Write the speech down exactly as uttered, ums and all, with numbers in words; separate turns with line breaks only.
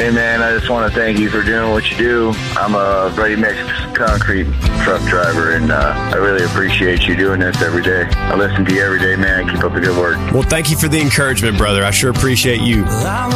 Hey, man, I just want to thank you for doing what you do. I'm a ready-mix concrete truck driver, and uh, I really appreciate you doing this every day. I listen to you every day, man. Keep up the good work.
Well, thank you for the encouragement, brother. I sure appreciate you.